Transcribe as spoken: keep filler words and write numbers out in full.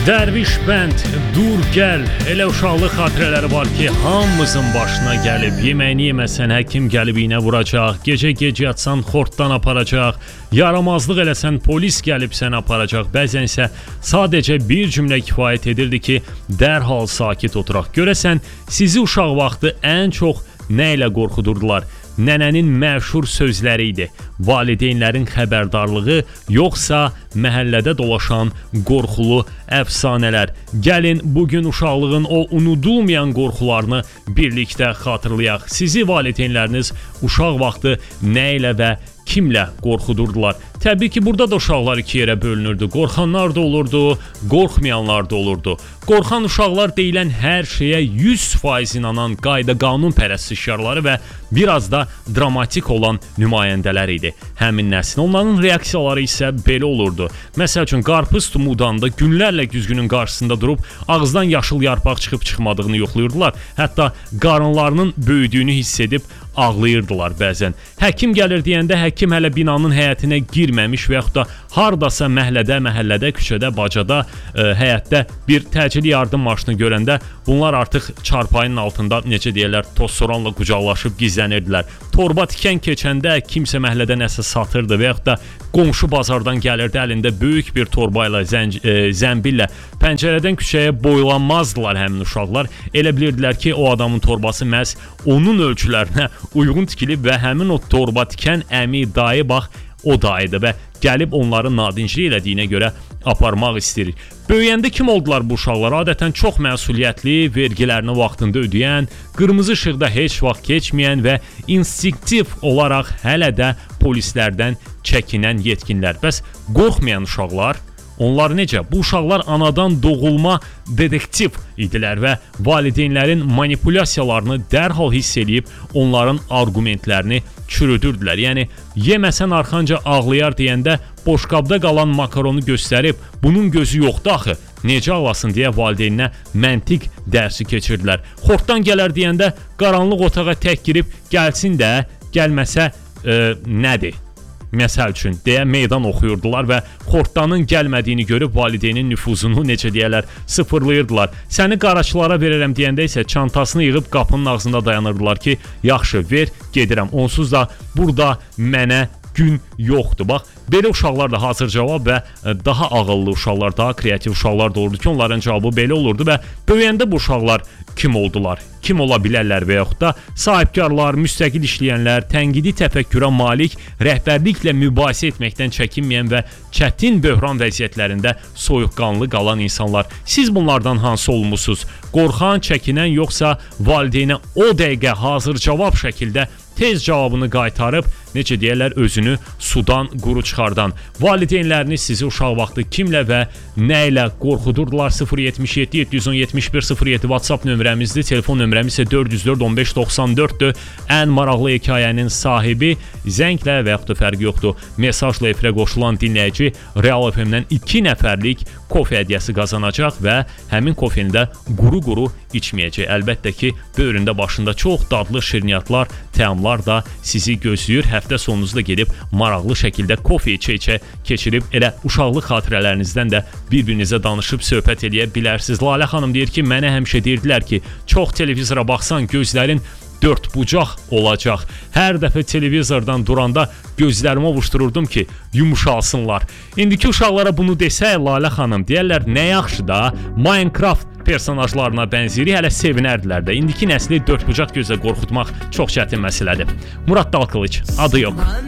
Dərviş bənd, dur gəl, elə uşaqlıq xatirələri var ki, hamımızın başına gəlib. Yeməyini yeməsən, həkim gəlib iynə vuracaq, gecə-gec yatsan xortdan aparacaq, yaramazlıq eləsən polis gəlib səni aparacaq. Bəzən isə sadəcə bir cümlə kifayət edirdi ki, dərhal sakit oturaq. Görəsən, sizi uşaq vaxtı ən çox nə ilə qorxudurdular? Nənənin məşhur sözləri idi. Valideynlərin xəbərdarlığı, yoxsa məhəllədə dolaşan qorxulu əfsanələr. Gəlin bugün uşaqlığın o unudulmayan qorxularını birlikdə xatırlayaq. Sizi valideynləriniz uşaq vaxtı nə ilə və kimlə qorxudurdular? Təbii ki, burada da uşaqlar iki yerə bölünürdü. Qorxanlar da olurdu, qorxmayanlar da olurdu. Qorxan uşaqlar deyilən hər şeyə yüz faiz inanan qayda-qanun pərəstişkarları və biraz da dramatik olan nümayəndələr idi. Həmin nəsil, onların reaksiyaları isə belə olurdu. Məsəl üçün, qarpız tumu udanda günlərlə güzgünün qarşısında durub ağızdan yaşıl yarpaq çıxıb çıxmadığını yoxlayırdılar. Hətta qarınlarının böyüdüyünü hiss edib ağlayırdılar bəzən. Həkim gəlir deyəndə həkim hələ binanın həyətinə girməmiş və yaxud da hardasa məhəllədə, məhəllədə, küçədə, bacada, ə, həyətdə bir təcili yardım maşını görəndə bunlar artıq çarpayının altında, necə deyirlər, toz soranla qucaqlaşıb gizlənirdilər. Torba tikən keçəndə kimsə məhəllədə nəsə satırdı və yaxud da qonşu bazardan gəlirdi əlində böyük bir torba ilə, e, zəmbillə. Pəncərədən küçəyə boylanmazdılar həmin uşaqlar. Elə bilirdilər ki, o adamın torbası məhz onun ölçülərinə uyğun tikilib və həmin o torba tikən əmi, dayı bax, o dayıdır və gəlib onları nadinclik elədiyinə görə aparmaq istəyir. Böyüyəndə kim oldular bu uşaqlar? Adətən çox məsuliyyətli, vergilərini vaxtında ödəyən, qırmızı işıqda heç vaxt keçməyən və instinktiv olaraq hələ də polislərdən çəkinən yetkinlər. Bəs qorxmayan uşaqlar? Onlar necə? Bu uşaqlar anadan doğulma dedektiv idilər və valideynlərin manipulyasiyalarını dərhal hiss edib onların argumentlərini çürüdürdülər. Yəni, yeməsən arxanca ağlayar deyəndə boşqabda qalan makaronu göstərib, bunun gözü yoxdur axı, necə ağlasın deyə valideyninə məntiq dərsi keçirdilər. Xortdan gələr deyəndə qaranlıq otağa tək girib, gəlsin də, gəlməsə e, nədir? Məsəl üçün, deyə meydan oxuyurdular və xortdanın gəlmədiyini görüb valideynin nüfuzunu, necə deyərlər, sıfırlayırdılar. Səni qaraçılara verərəm deyəndə isə çantasını yığıb qapının ağzında dayanırdılar ki, yaxşı, ver, gedirəm. Onsuz da burada mənə gün yoxdur. Bax, belə uşaqlar da hazır cavab və daha ağıllı uşaqlar, daha kreativ uşaqlar da olurdu ki, onların cavabı belə olurdu və böyüyəndə bu uşaqlar kim oldular? Kim ola bilərlər və yaxud da sahibkarlar, müstəqil işləyənlər, tənqidi təfəkkürə malik, rəhbərliklə mübahisə etməkdən çəkinməyən və çətin böhran vəziyyətlərində soyuqqanlı qalan insanlar. Siz bunlardan hansı olmusunuz? Qorxan, çəkinən, yoxsa valideynə o dəqiqə hazır cavab şəkildə tez cavabını qaytarıb, necə deyərlər, özünü sudan quru çıxardan? Valideynləriniz sizi uşaq vaxtı kimlə və nə ilə qorxudurdular? sıfır yetmiş yeddi yeddi yüz on yetmiş bir sıfır yeddi WhatsApp nömrəmizdir. Telefon nömrəmiz isə dörd yüz dörd on beş doxsan dörddür. Ən maraqlı hekayənin sahibi zənglə və yaxud da fərqi yoxdur, mesajla efirə qoşulan dinləyici Real F M-dən iki nəfərlik kofe hədiyyəsi qazanacaq və həmin kofeni də quru-quru içməyəcək. Əlbəttə ki, böyründə başında çox dadlı şirniyyatlar, təamlar da sizi gözləyir. Həftə sonunuzda gedib maraqlı şəkildə kofe içə-içə keçirib elə uşaqlıq xatirələrinizdən də bir-birinizə danışıb söhbət eləyə bilərsiniz. Lalə xanım deyir ki, mənə həmişə deyirdilər ki, çox televizora baxsan gözlərin dörd bucaq olacaq. Hər dəfə televizordan duranda gözlərimi ovuşdururdum ki, yumuşalsınlar. İndiki uşaqlara bunu desək, Lalə xanım, deyərlər, nə yaxşı da, Minecraft personajlarına bənzəyirik, hələ sevinərdilər də. İndiki nəsli dörd bucaq gözlə qorxutmaq çox çətin məsələdir. Murad Dalkılıç, adı yox.